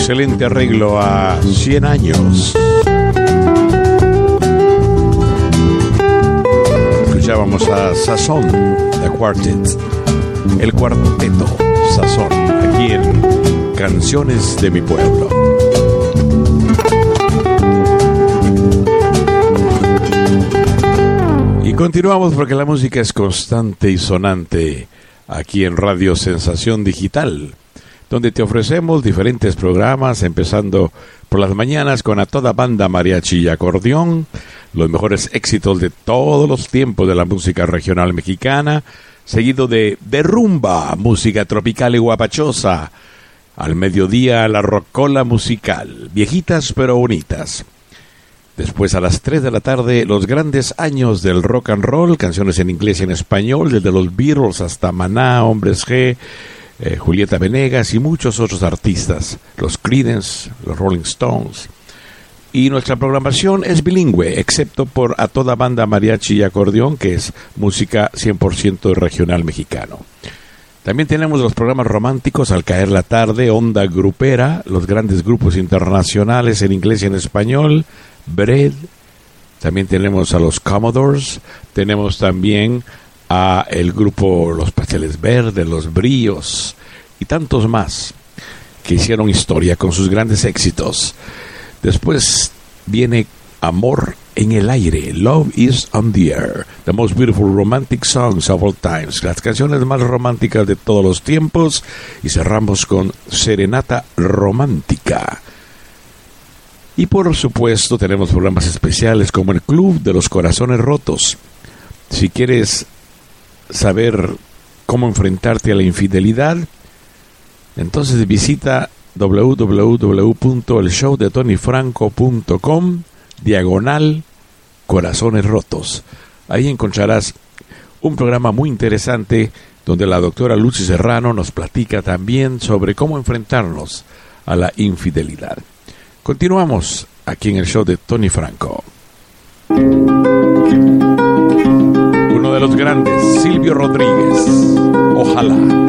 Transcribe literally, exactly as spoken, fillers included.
excelente arreglo a cien años. Escuchábamos a Sazón, The Quartet, el cuarteto Sazón, aquí en Canciones de mi Pueblo. Y continuamos porque la música es constante y sonante aquí en Radio Sensación Digital, donde te ofrecemos diferentes programas, empezando por las mañanas con A Toda Banda Mariachi y Acordeón, los mejores éxitos de todos los tiempos de la música regional mexicana, seguido de De Rumba, música tropical y guapachosa. Al mediodía, la rocola musical, viejitas pero bonitas. Después, a las tres de la tarde, los grandes años del rock and roll, canciones en inglés y en español, desde los Beatles hasta Maná, Hombres G, eh, Julieta Venegas y muchos otros artistas, los Creedence, los Rolling Stones. Y nuestra programación es bilingüe, excepto por A Toda Banda Mariachi y Acordeón, que es música cien por ciento regional mexicano. También tenemos los programas románticos Al Caer la Tarde, Onda Grupera, los grandes grupos internacionales en inglés y en español, Bread. También tenemos a los Commodores, tenemos también a el grupo Los Pasteles Verdes, Los Bríos y tantos más que hicieron historia con sus grandes éxitos. Después viene Amor en el Aire, Love is on the Air, the most beautiful romantic songs of all times, las canciones más románticas de todos los tiempos, y cerramos con Serenata Romántica. Y por supuesto tenemos programas especiales como el Club de los Corazones Rotos. Si quieres saber cómo enfrentarte a la infidelidad, entonces visita doble u doble u doble u punto el show de tony franco punto com diagonal Corazones Rotos. Ahí encontrarás un programa muy interesante donde la doctora Lucy Serrano nos platica también sobre cómo enfrentarnos a la infidelidad. Continuamos aquí en el show de Tony Franco. Uno de los grandes, Silvio Rodríguez, Ojalá.